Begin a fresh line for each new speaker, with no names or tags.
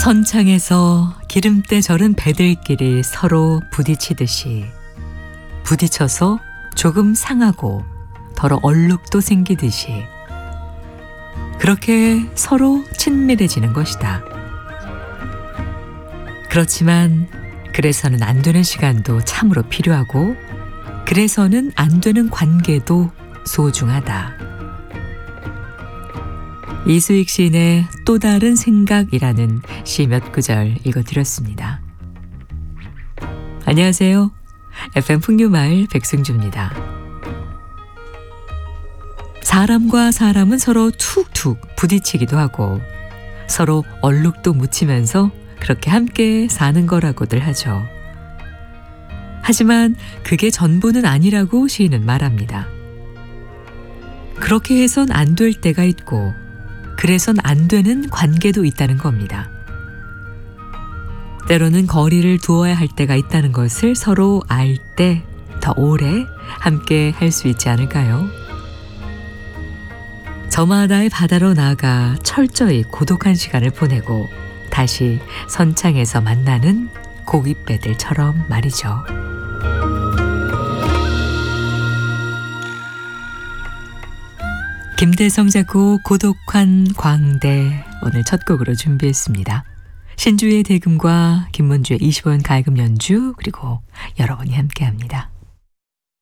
선창에서 기름때 절은 배들끼리 서로 부딪히듯이 부딪혀서 조금 상하고 더러 얼룩도 생기듯이 그렇게 서로 친밀해지는 것이다. 그렇지만 그래서는 안 되는 시간도 참으로 필요하고 그래서는 안 되는 관계도 소중하다. 이수익 시인의 또 다른 생각이라는 시 몇 구절 읽어드렸습니다. 안녕하세요. FM 풍류마을 백승주입니다. 사람과 사람은 서로 툭툭 부딪히기도 하고 서로 얼룩도 묻히면서 그렇게 함께 사는 거라고들 하죠. 하지만 그게 전부는 아니라고 시인은 말합니다. 그렇게 해선 안 될 때가 있고 그래선 안 되는 관계도 있다는 겁니다. 때로는 거리를 두어야 할 때가 있다는 것을 서로 알 때 더 오래 함께 할 수 있지 않을까요? 저마다의 바다로 나가 철저히 고독한 시간을 보내고 다시 선창에서 만나는 고깃배들처럼 말이죠. 김대성 작곡 고독한 광대 오늘 첫 곡으로 준비했습니다. 신주의 대금과 김문주의 20원 가야금 연주 그리고 여러분이 함께합니다.